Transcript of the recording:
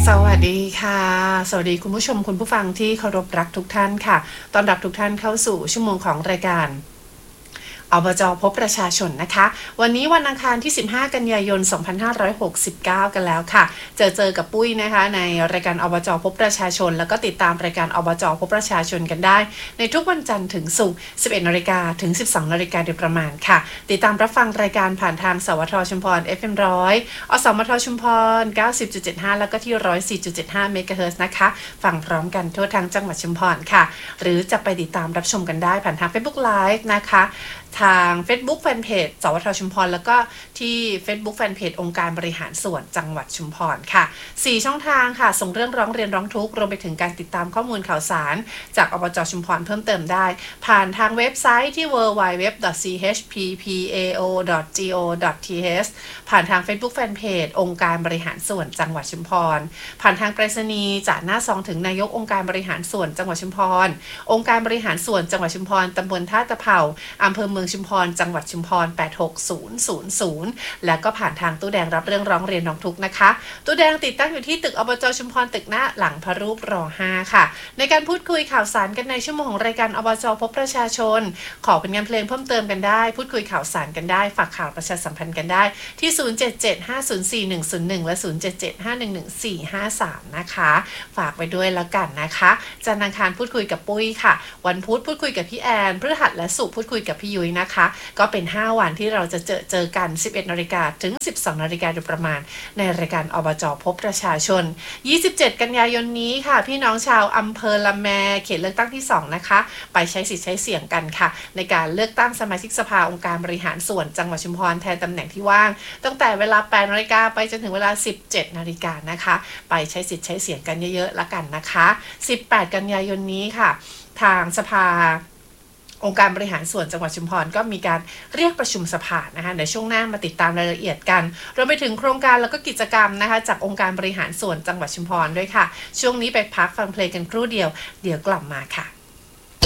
สวัสดีค่ะสวัสดีคุณผู้ชมคุณผู้ฟังที่เคารพรักทุกท่านค่ะต้อนรับทุกท่านเข้าสู่ชั่วโมงของรายการอบจ.พบประชาชนนะคะวันนี้วันอังคารที่15กันยายน2569กันแล้วค่ะเจอกับปุ้ยนะคะในรายการอบจ.พบประชาชนแล้วก็ติดตามรายการอบจ.พบประชาชนกันได้ในทุกวันจันทร์ถึงศุกร์ 11:00 นถึง 12:00 นโดยประมาณค่ะติดตามรับฟังรายการผ่านทางสวทชุมพร FM 100อสมทชุมพร 90.75 แล้วก็ที่ 104.75 เมกะเฮิรตซ์นะคะฟังพร้อมกันทั่วทั้งจังหวัดชุมพรค่ะหรือจะไปติดตามรับชมกันได้ผ่านทาง Facebook Live นะคะทาง Facebook Fanpage สวทชุมพรแล้วก็ที่ Facebook Fanpage องค์การบริหารส่วนจังหวัดชุมพรค่ะ4ช่องทางค่ะส่งเรื่องร้องเรียนร้องทุกข์รวมไปถึงการติดตามข้อมูลข่าวสารจากอบจ.ชุมพรเพิ่มเติมได้ผ่านทางเว็บไซต์ที่ www.chppao.go.th ผ่านทาง Facebook Fanpage องค์การบริหารส่วนจังหวัดชุมพรผ่านทางไปรษณีย์จากหน้าซองถึงนายกองค์การบริหารส่วนจังหวัดชุมพรองค์การบริหารส่วนจังหวัดชุมพรตำบลท่าตะเภาอำเภอเมืองชุมพรจังหวัดชุมพร86000และก็ผ่านทางตู้แดงรับเรื่องร้องเรียนร้องทุกข์นะคะตู้แดงติดตั้งอยู่ที่ตึกอบจ.ชุมพรตึกหน้าหลังพระรูปร5ค่ะในการพูดคุยข่าวสารกันในชั่วโมงของรายการอบจ.พบประชาชนขอเป็นงานเพลงเพิ่มเติมกันได้พูดคุยข่าวสารกันได้ฝากข่าวประชาสัมพันธ์กันได้ที่0775041101และ0775111453นะคะฝากไว้ด้วยแล้วกันนะคะจันทร์อังคารพูดคุยกับปุ้ยค่ะวันพุธพูดคุยกับพี่แอนพฤหัสและศุกร์พูดคุยกับพี่ยุ้ยนะคะก็เป็น5วันที่เราจะเจอกัน 11:00 นถึง 12:00 นโดยประมาณในรายการอบจ.พบประชาชน27กันยายนนี้ค่ะพี่น้องชาวอำเภอละแมเขตเลือกตั้งที่2นะคะไปใช้สิทธิ์ใช้เสียงกันค่ะในการเลือกตั้งสมาชิกสภาองค์การบริหารส่วนจังหวัดชุมพรแทนตำแหน่งที่ว่างตั้งแต่เวลา 8:00 นไปจนถึงเวลา 17:00 นนะคะไปใช้สิทธิ์ใช้เสียงกันเยอะๆละกันนะคะ18กันยายนนี้ค่ะทางสภาองค์การบริหารส่วนจังหวัดชุมพรก็มีการเรียกประชุมสภานะคะในช่วงหน้ามาติดตามรายละเอียดกันรวมไปถึงโครงการแล้วก็กิจกรรมนะคะจากองค์การบริหารส่วนจังหวัดชุมพรด้วยค่ะช่วงนี้ไปพักฟังเพลงกันครู่เดียวเดี๋ยวกลับมาค่ะ